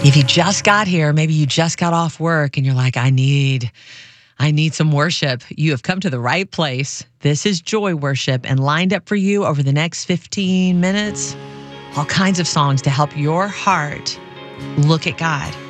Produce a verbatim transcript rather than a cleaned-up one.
If you just got here, maybe you just got off work and you're like, I need, I need some worship. You have come to the right place. This is Joy Worship, and lined up for you over the next fifteen minutes, all kinds of songs to help your heart look at God.